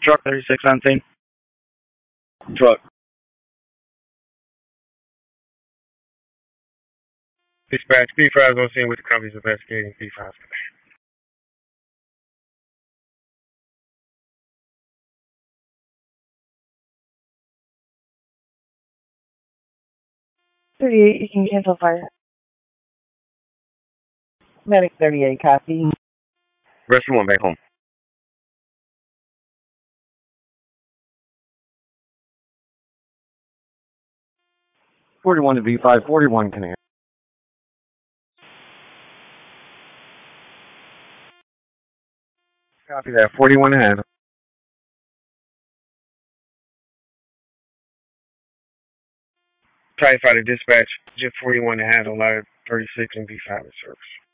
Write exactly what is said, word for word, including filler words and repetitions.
Truck thirty-six on scene. Truck. Dispatch, P five on scene with the company's investigating P five. thirty-eight, you can cancel fire. Medic thirty-eight, copy. Rescue one back home. forty-one to V five, forty-one can Copy that. forty-one ahead. Tie fighter dispatch, Jet forty-one to handle, ladder thirty-six and V five in service.